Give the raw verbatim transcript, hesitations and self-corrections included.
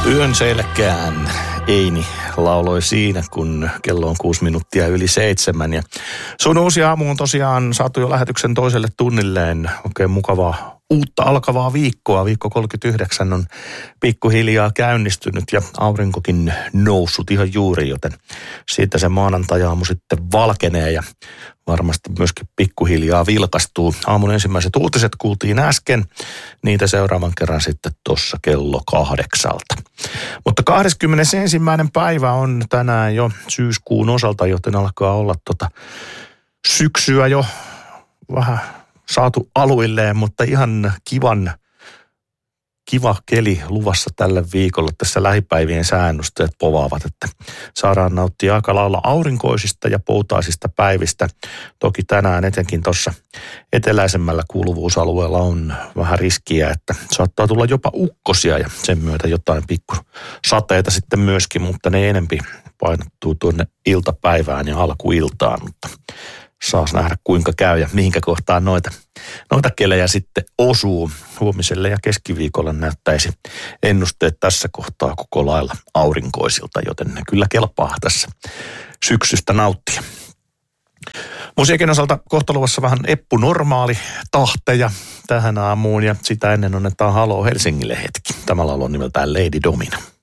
Yön selkään Eini lauloi siinä, kun kello on kuusi minuuttia yli seitsemän. Ja sun uusi aamu on tosiaan saatu jo lähetyksen toiselle tunnilleen. Oikein mukavaa uutta alkavaa viikkoa. Viikko kolmekymmentäyhdeksän on pikkuhiljaa käynnistynyt ja aurinkokin noussut ihan juuri, joten siitä se maanantajaamu sitten valkenee ja varmasti myöskin pikkuhiljaa vilkastuu. Aamun ensimmäiset uutiset kuultiin äsken, niitä seuraavan kerran sitten tuossa kello kahdeksalta. Mutta kahdeskymmenesensimmäinen päivä on tänään jo syyskuun osalta, joten alkaa olla tota syksyä jo vähän saatu aluilleen, mutta ihan kivan, kiva keli luvassa tälle viikolle. Tässä lähipäivien säännösteet povaavat, että saadaan nauttia aika lailla aurinkoisista ja poutaisista päivistä. Toki tänään etenkin tuossa eteläisemmällä kuuluvuusalueella on vähän riskiä, että saattaa tulla jopa ukkosia ja sen myötä jotain pikku sateita sitten myöskin, mutta ne enempi painottuu tuonne iltapäivään ja alkuiltaan, mutta saas nähdä kuinka käy ja mihinkä kohtaan noita, noita kelejä sitten osuu. Huomiselle ja keskiviikolla näyttäisi ennusteet tässä kohtaa koko lailla aurinkoisilta, joten ne kyllä kelpaa tässä syksystä nauttia. Musiikin osalta kohtaluvassa vähän Eppu Normaali tahteja tähän aamuun ja sitä ennen annetaan Haloo Helsingille hetki. Tämä laulu on nimeltään Lady Domina.